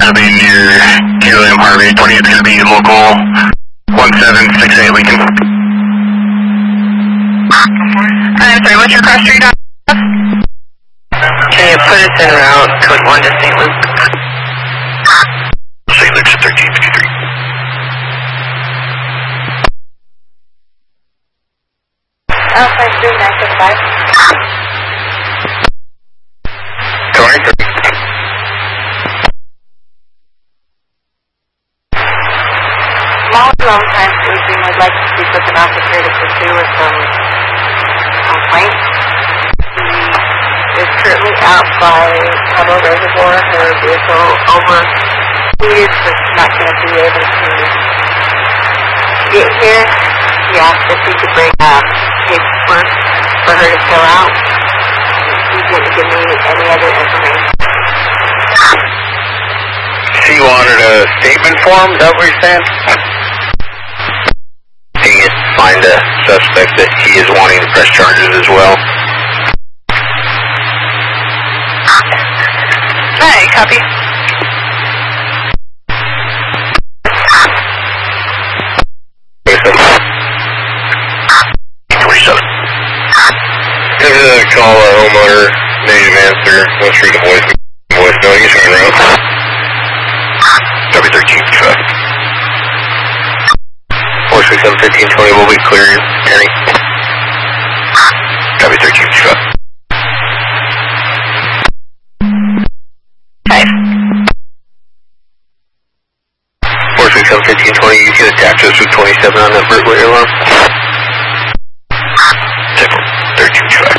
That'll be near William Harvey. 20 is going to be local 1768 Lincoln. I'm sorry, what's your cross street on? Can you put us en route, code 1 to St. Luke? St. Luke's 1353. Alpha 3975. Correct. Small long-time cruising would like to speak with an officer to pursue with some complaints. He is currently out by Cabo Reservoir. Her vehicle overspeeded, so she's not going to be able to get here. He asked if he could bring paperwork for her to fill out. He didn't give me any other information. She wanted a statement form, is that what you're saying? He can find a suspect that he is wanting to press charges as well. Hi, copy. This is a call a homeowner, native answer, wants to read the voice note, he's running around. W13 truck. 467-1520 will be cleared, Kenny. W13 truck. Okay. 467-1520, you can attach us with 27 on that Berkeley alarm. 13 truck.